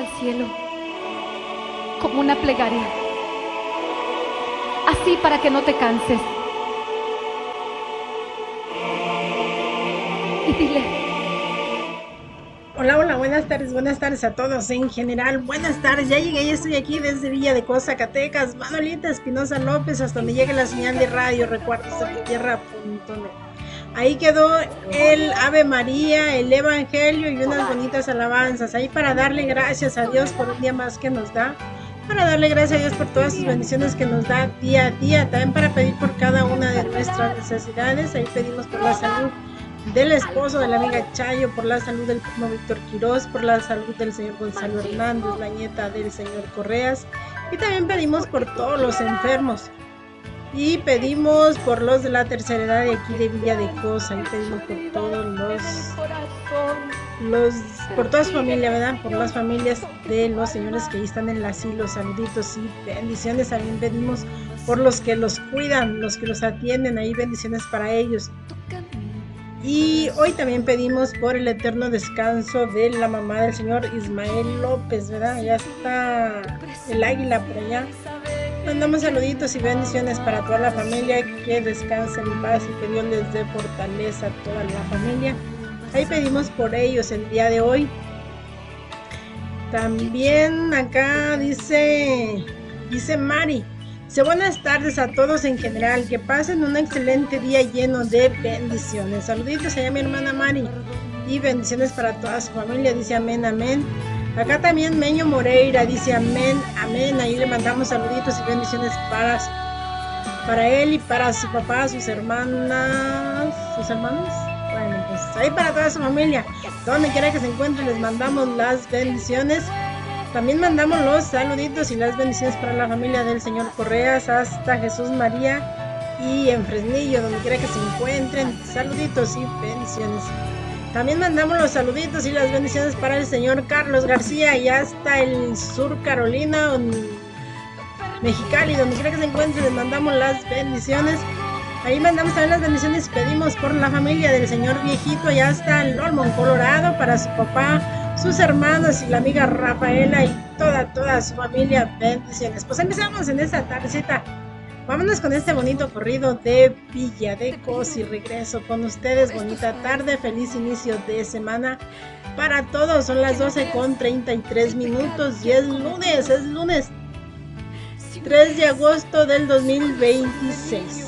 cielo, como una plegaria, así para que no te canses. Y dile: hola, hola, buenas tardes a todos en general, buenas tardes, ya llegué, ya estoy aquí desde Villa de Cos, Zacatecas, Manolita Espinosa López, hasta donde llegue la señal de radio, recuerdos de tu tierra.net. Ahí quedó el Ave María, el Evangelio y unas bonitas alabanzas, ahí para darle gracias a Dios por un día más que nos da, para darle gracias a Dios por todas sus bendiciones que nos da día a día, también para pedir por cada una de nuestras necesidades. Ahí pedimos por la salud del esposo de la amiga Chayo, por la salud del primo Víctor Quirós, por la salud del señor Gonzalo Hernández, la nieta del señor Correas, y también pedimos por todos los enfermos, y pedimos por los de la tercera edad de aquí de Villa de Cosa, y pedimos por todos por toda su familia, ¿verdad? Por las familias de los señores que ahí están en el asilo, saluditos y bendiciones. También pedimos por los que los cuidan, los que los atienden, ahí bendiciones para ellos. Y hoy también pedimos por el eterno descanso de la mamá del señor Ismael López, ¿verdad? Ya está el águila por allá. Mandamos saluditos y bendiciones para toda la familia, que descansen en paz y que Dios les dé fortaleza a toda la familia. Ahí pedimos por ellos el día de hoy. También acá dice Mari: buenas tardes a todos en general, que pasen un excelente día lleno de bendiciones. Saluditos allá a mi hermana Mari y bendiciones para toda su familia, dice amén, amén. Acá también Meño Moreira dice amén, amén. Ahí le mandamos saluditos y bendiciones para él y para su papá, sus hermanos. Bueno, pues ahí para toda su familia, donde quiera que se encuentre, les mandamos las bendiciones. También mandamos los saluditos y las bendiciones para la familia del señor Correas hasta Jesús María y en Fresnillo, donde quiera que se encuentren. Saluditos y bendiciones. También mandamos los saluditos y las bendiciones para el señor Carlos García y hasta el Sur Carolina, Mexicali, donde quiera que se encuentren, les mandamos las bendiciones. Ahí mandamos también las bendiciones y pedimos por la familia del señor Viejito y hasta el Olmont, Colorado, para su papá, sus hermanos y la amiga Rafaela y toda su familia, bendiciones. Pues empezamos en esta tardecita. Vámonos con este bonito corrido de Villa de Cos y regreso con ustedes. Bonita tarde, feliz inicio de semana para todos. Son las 12:33 y es lunes 3 de agosto del 2026.